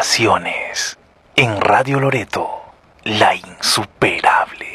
Estaciones. En Radio Loreto, la insuperable.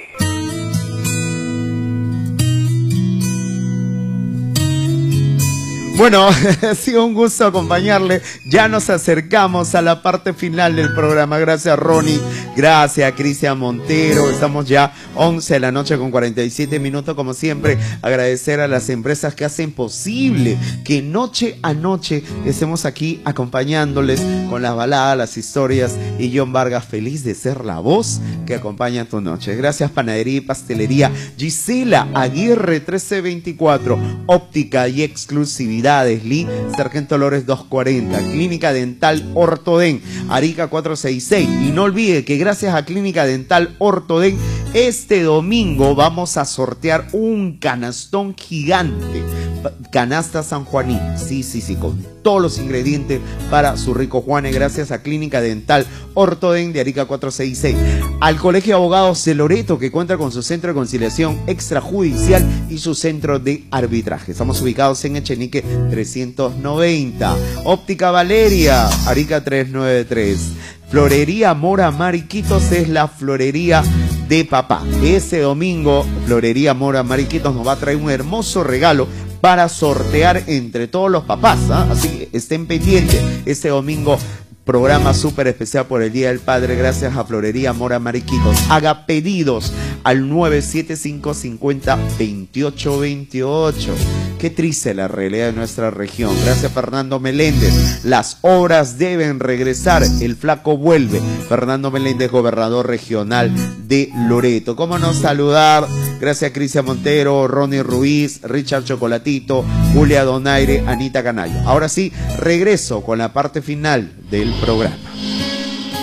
Bueno, ha sido un gusto acompañarle. Ya nos acercamos a la parte final del programa. Gracias, Ronnie. Gracias, Cristian Montero. Estamos ya 11 de la noche con 47 minutos. Como siempre, agradecer a las empresas que hacen posible que noche a noche estemos aquí acompañándoles con las baladas, las historias. Y John Vargas, feliz de ser la voz que acompaña tu noche. Gracias, Panadería y Pastelería Gisela Aguirre 1324. Óptica y exclusividad. Lee, Sargento Lores 240, Clínica Dental Ortoden, Arica 466. Y no olvide que gracias a Clínica Dental Ortoden, este domingo vamos a sortear un canastón gigante, canasta sanjuanina, sí, con todos los ingredientes para su rico Juanes, gracias a Clínica Dental Ortoden de Arica 466, al Colegio de Abogados de Loreto, que cuenta con su centro de conciliación extrajudicial y su centro de arbitraje. Estamos ubicados en Echenique 390, Óptica Valeria, Arica 393, Florería Mora Mariquitos es la florería de papá. Este domingo, Florería Mora Mariquitos nos va a traer un hermoso regalo para sortear entre todos los papás, ¿eh? Así que estén pendientes. Este domingo, programa súper especial por el Día del Padre, gracias a Florería Mora Mariquitos. Haga pedidos al 975 50 28 28. Qué triste la realidad de nuestra región. Gracias, Fernando Meléndez. Las obras deben regresar. El flaco vuelve. Fernando Meléndez, gobernador regional de Loreto. ¿Cómo no saludar? Gracias a Cristian Montero, Ronnie Ruiz, Richard Chocolatito, Julia Donaire, Anita Canayo. Ahora sí, regreso con la parte final del programa.